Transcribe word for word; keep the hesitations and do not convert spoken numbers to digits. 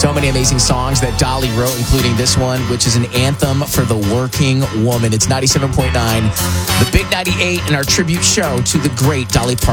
So many amazing songs that Dolly wrote, including this one, which is an anthem for the working woman. It's ninety-seven point nine, the Big ninety-eight, and our tribute show to the great Dolly Parton.